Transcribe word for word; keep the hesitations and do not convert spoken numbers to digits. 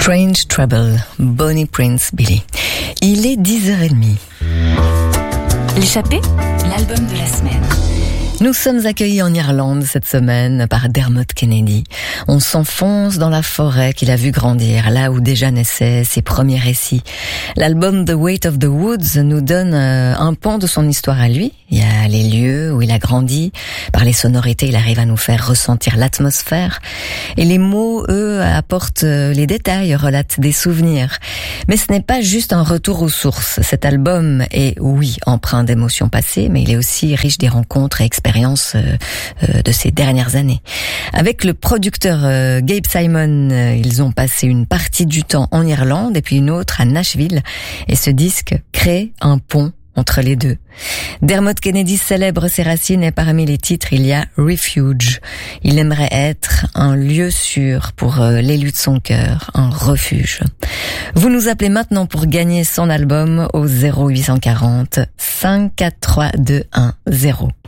Strange Trouble, Bonnie Prince Billy. Il est dix heures trente. L'échappée, l'album de la semaine. Nous sommes accueillis en Irlande cette semaine par Dermot Kennedy. On s'enfonce dans la forêt qu'il a vu grandir, là où déjà naissaient ses premiers récits. L'album The Weight of the Woods nous donne un pan de son histoire à lui. Il y a les lieux où il a grandi. Par les sonorités, il arrive à nous faire ressentir l'atmosphère. Et les mots, eux, apportent les détails, relatent des souvenirs. Mais ce n'est pas juste un retour aux sources. Cet album est, oui, empreint d'émotions passées, mais il est aussi riche des rencontres et expériences euh, de ces dernières années. Avec le producteur euh, Gabe Simon, euh, ils ont passé une partie du temps en Irlande et puis une autre à Nashville. Et ce disque crée un pont entre les deux. Dermot Kennedy célèbre ses racines et parmi les titres, il y a Refuge. Il aimerait être un lieu sûr pour l'élu de son cœur, un refuge. Vous nous appelez maintenant pour gagner son album au zéro huit cent quarante, cinq quatre trois deux un zéro.